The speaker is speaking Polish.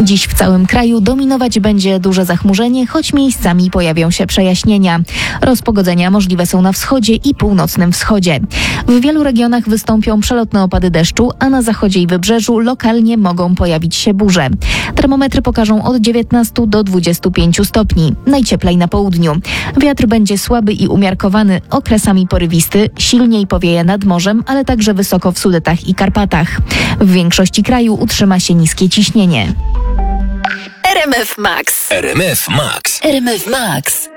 Dziś w całym kraju dominować będzie duże zachmurzenie, choć miejscami pojawią się przejaśnienia. Rozpogodzenia możliwe są na wschodzie i północnym wschodzie. W wielu regionach wystąpią przelotne opady deszczu, a na zachodzie i wybrzeżu lokalnie mogą pojawić się burze. Termometry pokażą od 19 do 25 stopni, najcieplej na południu. Wiatr będzie słaby i umiarkowany, okresami porywisty, silniej powieje nad morzem, ale także wysoko w Sudetach i Karpatach. W większości kraju utrzyma się niskie ciśnienie. RMF Max. RMF Max. RMF Max.